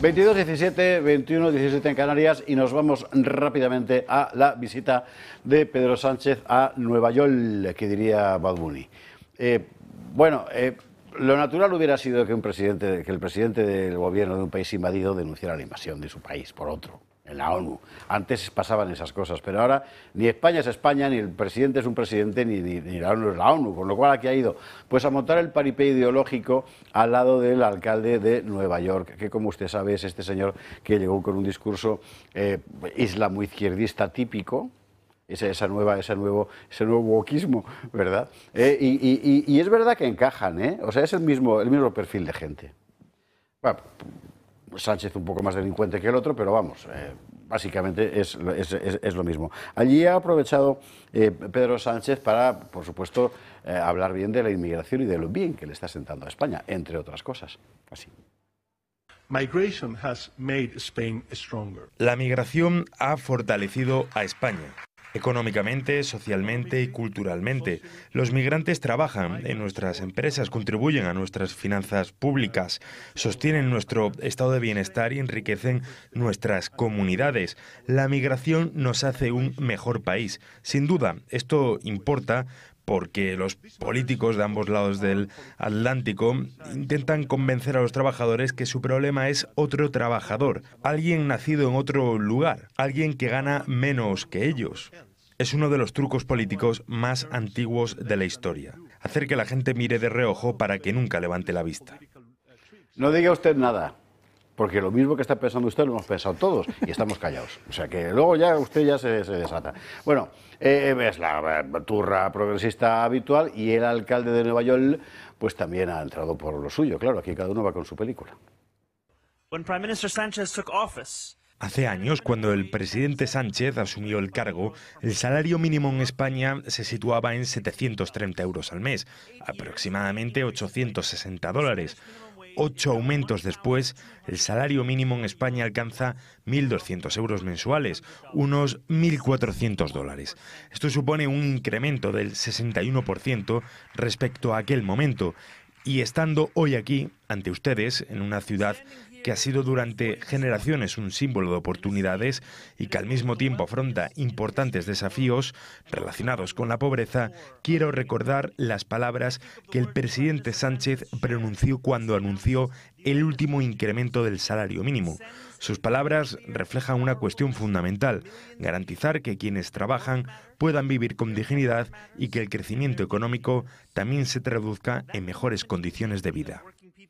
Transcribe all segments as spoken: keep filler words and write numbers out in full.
veintidós diecisiete, veintiuno diecisiete en Canarias y nos vamos rápidamente a la visita de Pedro Sánchez a Nueva York, que diría Bad Bunny. Eh, bueno, eh, lo natural hubiera sido que, un presidente, que el presidente del gobierno de un país invadido denunciara la invasión de su país por otro, en la ONU. Antes pasaban esas cosas, pero ahora ni España es España, ni el presidente es un presidente, ni, ni, ni la ONU es la ONU, con lo cual aquí ha ido pues a montar el paripé ideológico al lado del alcalde de Nueva York, que como usted sabe es este señor que llegó con un discurso eh, islamo-izquierdista típico, esa, esa nueva, ese nuevo, ese nuevo wokismo, ¿verdad? Eh, y, y, y es verdad que encajan, ¿eh? O sea, es el mismo, el mismo perfil de gente. Bueno, Sánchez un poco más delincuente que el otro, pero vamos, eh, básicamente es, es, es, es lo mismo. Allí ha aprovechado eh, Pedro Sánchez para, por supuesto, eh, hablar bien de la inmigración y de lo bien que le está sentando a España, entre otras cosas. Así. La migración ha fortalecido a España. Económicamente, socialmente y culturalmente. Los migrantes trabajan en nuestras empresas, contribuyen a nuestras finanzas públicas, sostienen nuestro estado de bienestar y enriquecen nuestras comunidades. La migración nos hace un mejor país. Sin duda, esto importa porque los políticos de ambos lados del Atlántico intentan convencer a los trabajadores que su problema es otro trabajador, alguien nacido en otro lugar, alguien que gana menos que ellos. Es uno de los trucos políticos más antiguos de la historia, hacer que la gente mire de reojo para que nunca levante la vista. No diga usted nada, porque lo mismo que está pensando usted lo hemos pensado todos y estamos callados. O sea que luego ya usted ya se, se desata. Bueno, eh, es la turra progresista habitual y el alcalde de Nueva York pues también ha entrado por lo suyo. Claro, aquí cada uno va con su película. When Prime Minister Sánchez took office, Hace años, cuando el presidente Sánchez asumió el cargo, el salario mínimo en España se situaba en setecientos treinta euros al mes, aproximadamente ochocientos sesenta dólares. Ocho aumentos después, el salario mínimo en España alcanza mil doscientos euros mensuales, unos mil cuatrocientos dólares. Esto supone un incremento del sesenta y uno por ciento respecto a aquel momento. Y estando hoy aquí, ante ustedes, en una ciudad que ha sido durante generaciones un símbolo de oportunidades y que al mismo tiempo afronta importantes desafíos relacionados con la pobreza, quiero recordar las palabras que el presidente Sánchez pronunció cuando anunció el último incremento del salario mínimo. Sus palabras reflejan una cuestión fundamental: garantizar que quienes trabajan puedan vivir con dignidad y que el crecimiento económico también se traduzca en mejores condiciones de vida.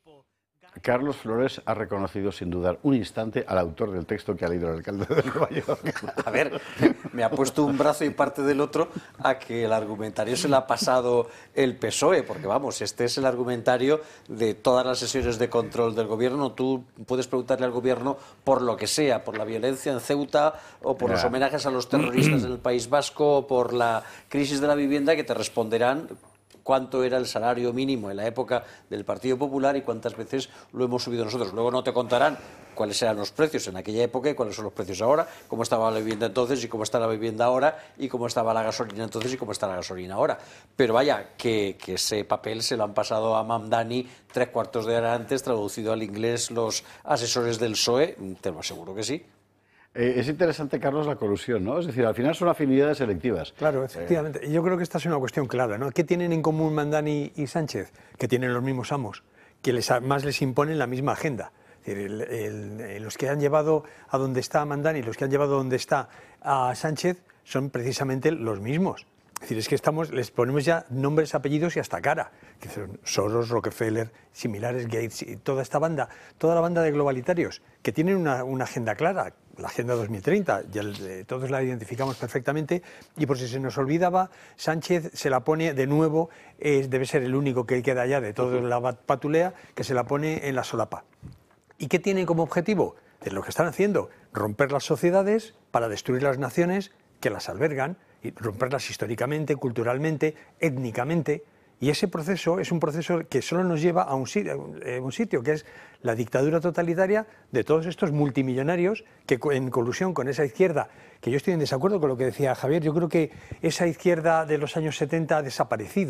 Carlos Flores ha reconocido sin dudar un instante al autor del texto que ha leído el alcalde de Nueva York. A ver, me ha puesto un brazo y parte del otro a que el argumentario se le ha pasado el P S O E, porque vamos, este es el argumentario de todas las sesiones de control del gobierno. Tú puedes preguntarle al gobierno por lo que sea, por la violencia en Ceuta o por los homenajes a los terroristas en el País Vasco o por la crisis de la vivienda, que te responderán cuánto era el salario mínimo en la época del Partido Popular y cuántas veces lo hemos subido nosotros. Luego no te contarán cuáles eran los precios en aquella época y cuáles son los precios ahora, cómo estaba la vivienda entonces y cómo está la vivienda ahora y cómo estaba la gasolina entonces y cómo está la gasolina ahora. Pero vaya, que, que ese papel se lo han pasado a Mamdani tres cuartos de hora antes, traducido al inglés los asesores del P S O E, te lo aseguro que sí. Eh, es interesante, Carlos, la colusión, ¿no? Es decir, al final son afinidades selectivas. Claro, efectivamente. Eh. Yo creo que esta es una cuestión clara, ¿no? ¿Qué tienen en común Mamdani y Sánchez? Que tienen los mismos amos, que les, más les imponen la misma agenda. Es decir, el, el, los que han llevado a donde está Mamdani y los que han llevado a donde está a Sánchez son precisamente los mismos. Es decir, es que estamos, les ponemos ya nombres, apellidos y hasta cara. Que son Soros, Rockefeller, similares, Gates y toda esta banda, toda la banda de globalitarios que tienen una, una agenda clara, la Agenda dos mil treinta, ya eh, todos la identificamos perfectamente, y por si se nos olvidaba, Sánchez se la pone de nuevo, eh, debe ser el único que queda ya de toda la patulea, que se la pone en la solapa. ¿Y qué tienen como objetivo? Es lo que están haciendo, romper las sociedades para destruir las naciones que las albergan, y romperlas históricamente, culturalmente, étnicamente. Y ese proceso es un proceso que solo nos lleva a un sitio, un sitio, que es la dictadura totalitaria de todos estos multimillonarios que, en colusión con esa izquierda, que yo estoy en desacuerdo con lo que decía Javier, yo creo que esa izquierda de los años setenta ha desaparecido.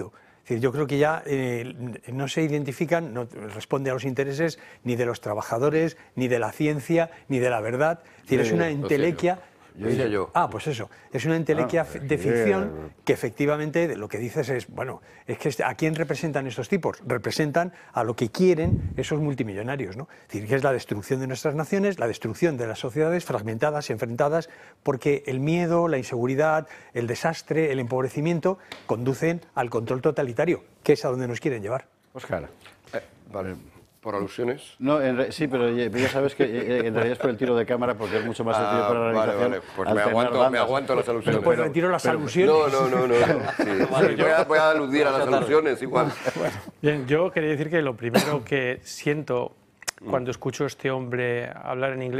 Es decir, yo creo que ya eh, no se identifican, no responde a los intereses ni de los trabajadores, ni de la ciencia, ni de la verdad. Es decir, Sí, es una lo sé yo. entelequia. Yo decía yo. Ah, pues eso. Es una entelequia Ah, de sí, ficción eh. que efectivamente lo que dices es, bueno, es que ¿a quién representan estos tipos? Representan a lo que quieren esos multimillonarios, ¿no? Es decir, que es la destrucción de nuestras naciones, la destrucción de las sociedades fragmentadas, enfrentadas, porque el miedo, la inseguridad, el desastre, el empobrecimiento conducen al control totalitario, que es a donde nos quieren llevar. Óscar. Eh, vale, por alusiones. No, en re- sí, pero ya, ya sabes que eh, en realidad es por el tiro de cámara, porque es mucho más sencillo Ah, para la vale, organización. vale. Pues me alternar aguanto, me bandas. aguanto las alusiones. Pues retiro las alusiones. No, no, no, no. no. Sí, sí, voy, a, voy a aludir a las alusiones igual. Bien, yo quería decir que lo primero que siento cuando escucho a este hombre hablar en inglés